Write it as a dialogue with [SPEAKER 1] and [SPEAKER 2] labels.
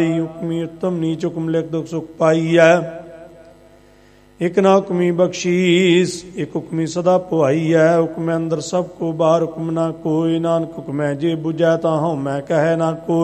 [SPEAKER 1] ਹੁਕਮੀ ਉਤਮ ਨੀਚ ਹੁਕਮ ਲਿਖ ਦੁਖ ਸੁਖ ਪਾਈਐ। ਇਕ ਨਾ ਹੁਕਮੀ ਬਖਸ਼ੀਸ ਇਕ ਹੁਕਮੀ ਸਦਾ ਭਵਾਈਐ। ਹੁਕਮੈ ਅੰਦਰ ਸਭ ਕੋ ਬਾਹਰ ਹੁਕਮ ਨਾ ਕੋਈ, ਨਾਨਕ ਹੁਕਮੈ ਜੇ ਬੁਝੈ ਤਾਂ ਹਉ ਮੈਂ ਕਹੈ ਨਾ ਕੋਈ।